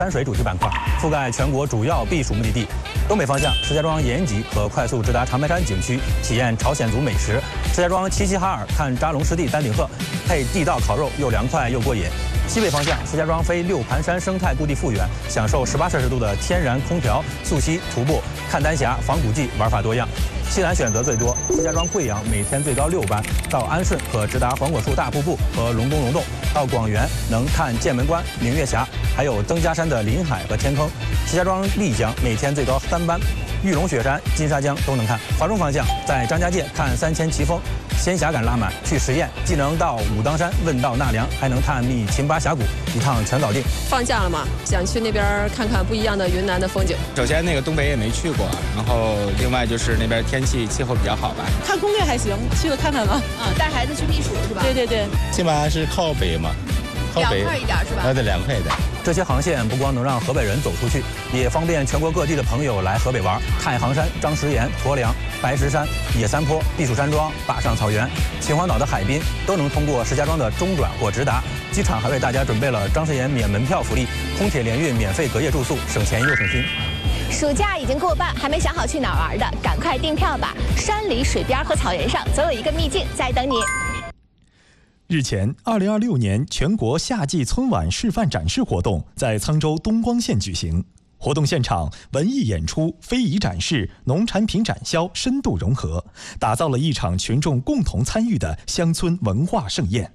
山水主题板块，覆盖全国主要避暑目的地。东北方向，石家庄延吉和快速直达长白山景区，体验朝鲜族美食；石家庄齐齐哈尔看扎龙湿地丹顶鹤，配地道烤肉，又凉快又过瘾。西北方向，石家庄飞六盘山生态故地复原，享受18摄氏度的天然空调，溯溪、徒步、看丹霞、仿古迹，玩法多样。西南选择最多，石家庄贵阳每天最高6班，到安顺可直达黄果树大瀑布和隆冬溶洞，到广元能看剑门关、明月峡，还有登嘉山的临海和天坑。石家庄丽江每天最高3班，玉龙雪山、金沙江都能看。华中方向，在张家界看3000奇峰，仙侠感拉满，去实验既能到武当山问道纳凉，还能探秘秦巴峡谷，一趟全搞定。 放假了嘛，想去那边看看不一样的云南的风景。 首先那个东北也没去过，然后另外就是那边天气气候比较好吧。 看攻略还行，去了看看吧。 带孩子去避暑是吧？ 对对对， 起码是靠北嘛，靠北凉快一点是吧？ 对，凉快一点。 这些航线不光能让河北人走出去，也方便全国各地的朋友来河北玩。太行山、张石岩、鄱梁、白石山、野三坡、避暑山庄、坝上草原、秦皇岛的海滨都能通过石家庄的中转或直达。机场还为大家准备了张石岩免门票福利，空铁联运免费隔夜住宿，省钱又省心。 暑假已经过半，还没想好去哪儿玩的，赶快订票吧！山里、水边和草原上总有一个秘境在等你。 日前，2026年全国夏季春晚示范展示活动在沧州东光县举行。活动现场，文艺演出、非遗展示、农产品展销深度融合，打造了一场群众共同参与的乡村文化盛宴。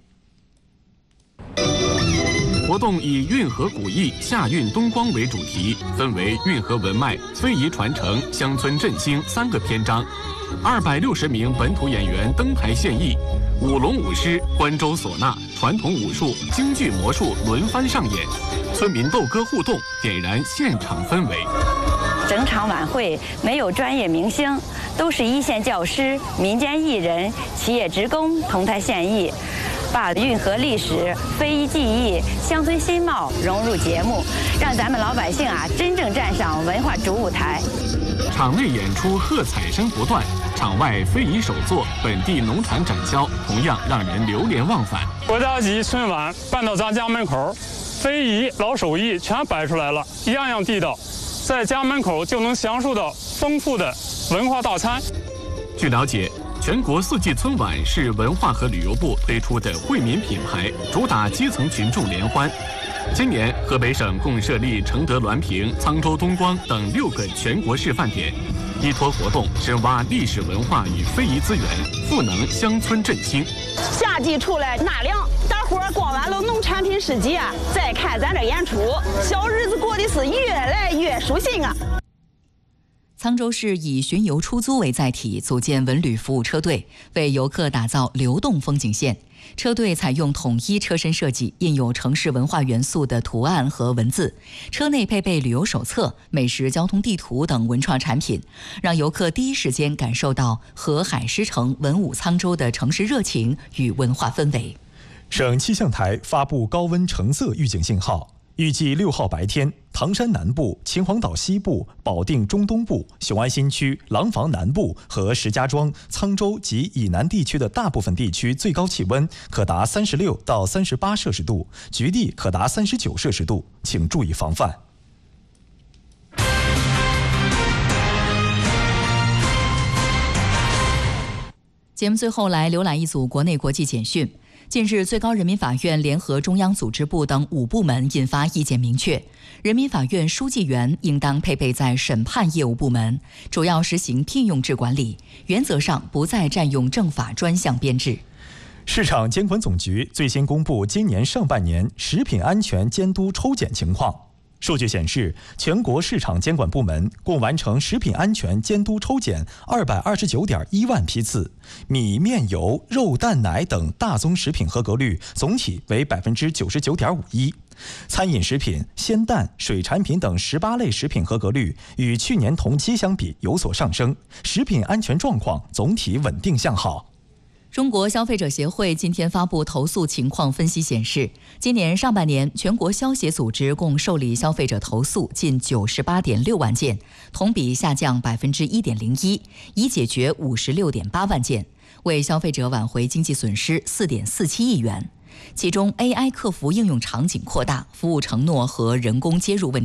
活动以运河古艺、夏运东光为主题，分为运河文脉、非遗传承、乡村振兴3个篇章。260名本土演员登台献艺，舞龙舞狮、关州唢呐、传统武术、京剧魔术轮番上演，村民斗歌互动，点燃现场氛围。 整场晚会没有专业明星，都是一线教师、民间艺人、企业职工同台献艺，把运河历史、非遗技艺、乡村新貌融入节目，让咱们老百姓真正站上文化主舞台。 场内演出喝彩声不断，场外非遗手作、本地农产展销同样让人流连忘返。 国家级春晚办到咱家门口，非遗老手艺全摆出来了，样样地道，在家门口就能享受到丰富的文化大餐。 据了解，全国4季春晚是文化和旅游部推出的惠民品牌，主打基层群众联欢。今年，河北省共设立承德滦平、沧州东光等6个全国示范点，依托活动深挖历史文化与非遗资源，赋能乡村振兴。 夏季出来纳凉，大伙儿逛完了农产品市集再看咱这演出，小日子过得是越来越舒心啊。 沧州市以巡游出租为载体，组建文旅服务车队，为游客打造流动风景线。车队采用统一车身设计，印有城市文化元素的图案和文字，车内配备旅游手册、美食交通地图等文创产品，让游客第一时间感受到河海狮城文武沧州的城市热情与文化氛围。 省气象台发布高温橙色预警信号。预计6号白天，唐山南部、秦皇岛西部、保定中东部、雄安新区、廊坊南部和石家庄、沧州及以南地区的大部分地区最高气温可达36到38摄氏度，局地可达39摄氏度，请注意防范。 节目最后来浏览一组国内国际简讯。近日，最高人民法院联合中央组织部等5部门印发意见，明确人民法院书记员应当配备在审判业务部门，主要实行聘用制管理，原则上不再占用政法专项编制。 市场监管总局最新公布今年上半年食品安全监督抽检情况。数据显示，全国市场监管部门共完成食品安全监督抽检229.1万批次，米、面、油、肉、蛋、奶等大宗食品合格率总体为99.51%。餐饮食品、鲜蛋、水产品等18类食品合格率与去年同期相比有所上升，食品安全状况总体稳定向好。 中国消费者协会今天发布投诉情况分析显示，今年上半年全国消协组织共受理消费者投诉近98.6万件，同比下降1.01%，已解决56.8万件，为消费者挽回经济损失4.47亿元。 其中 AI 客服应用场景扩大，服务承诺和人工接入问题